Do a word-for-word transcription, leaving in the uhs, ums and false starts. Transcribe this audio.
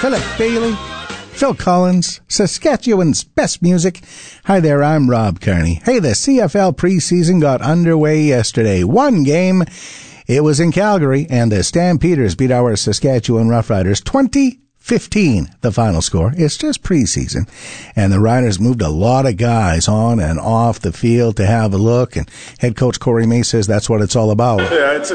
Philip Bailey, Phil Collins, Saskatchewan's best music. Hi there, I'm Rob Kearney. Hey, the C F L preseason got underway yesterday. One game. It was in Calgary, and the Stampeders beat our Saskatchewan Roughriders twenty fifteen, the final score. It's just preseason. And the Riders moved a lot of guys on and off the field to have a look. And head coach Corey May says that's what it's all about. Yeah, it's